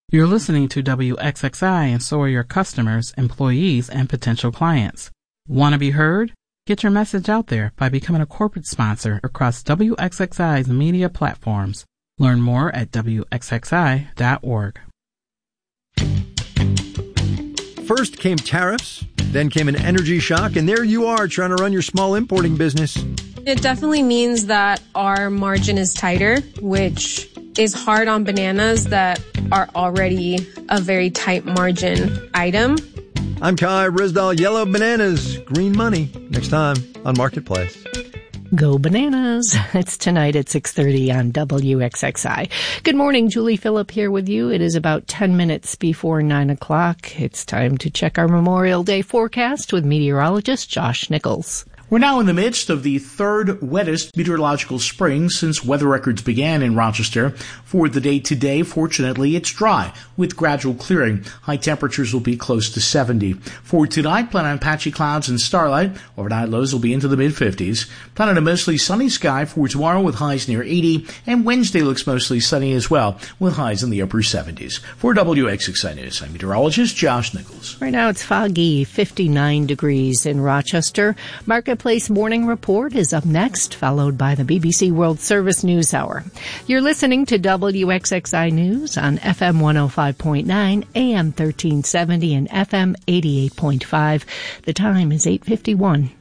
You're listening to WXXI, and so are your customers, employees, and potential clients. Want to be heard? Get your message out there by becoming a corporate sponsor across WXXI's media platforms. Learn more at WXXI.org. First came tariffs, then came an energy shock, and there you are trying to run your small importing business. It definitely means that our margin is tighter, which is hard on bananas that are already a very tight margin item. I'm Kai Rizdal. Yellow bananas, green money. Next time on Marketplace. Go bananas. It's tonight at 6:30 on WXXI. Good morning, Julie Phillip here with you. It is about 10 minutes before 9 o'clock. It's time to check our Memorial Day forecast with meteorologist Josh Nichols. We're now in the midst of the third wettest meteorological spring since weather records began in Rochester. For the day today, fortunately, it's dry with gradual clearing. High temperatures will be close to 70. For tonight, plan on patchy clouds and starlight. Overnight lows will be into the mid-50s. Plan on a mostly sunny sky for tomorrow with highs near 80. And Wednesday looks mostly sunny as well with highs in the upper 70s. For WXXI News, I'm meteorologist Josh Nichols. Right now it's foggy, 59 degrees in Rochester. Marketplace Morning Report is up next, followed by the BBC World Service News Hour. You're listening to WXXI News on FM 105.9, AM 1370, and FM 88.5. The time is 8:51.